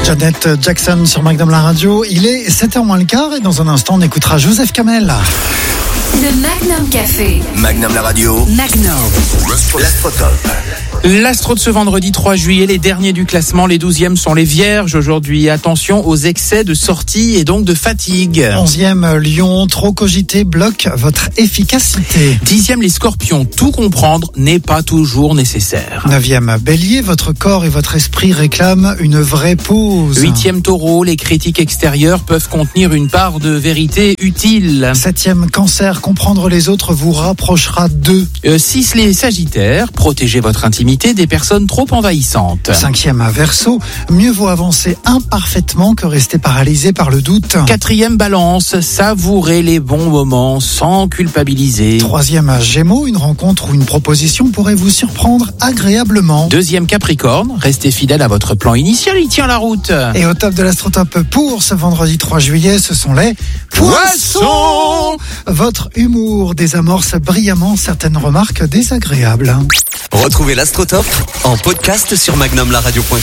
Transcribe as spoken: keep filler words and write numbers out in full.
Janet Jackson sur Magnum la radio. Il est sept heures moins le quart et dans un instant on écoutera Joseph Kamel. Le Magnum Café. Magnum la radio. Magnum. L'Astrotop. L'Astro de ce vendredi trois juillet, les derniers du classement, les douzièmes sont les Vierges aujourd'hui. Attention aux excès de sortie et donc de fatigue. Onzième, Lion, trop cogiter bloque votre efficacité. Dixième, les Scorpions, tout comprendre n'est pas toujours nécessaire. Neuvième, Bélier, votre corps et votre esprit réclament une vraie pause. Huitième, Taureau, les critiques extérieures peuvent contenir une part de vérité utile. Septième, Cancer, comprendre les autres vous rapprochera d'eux. Euh, six, les Sagittaires, protégez votre intimité des personnes trop envahissantes. Cinquième, Verseau, mieux vaut avancer imparfaitement que rester paralysé par le doute. Quatrième, Balance, savourez les bons moments sans culpabiliser. Troisième, Gémeaux, une rencontre ou une proposition pourrait vous surprendre agréablement. Deuxième, Capricorne, restez fidèle à votre plan initial, il tient la route. Et au top de l'Astrotop pour ce vendredi trois juillet, ce sont les Poissons. Votre humour désamorce brillamment certaines remarques désagréables. Retrouvez l'Astrotop en podcast sur magnum la radio point com.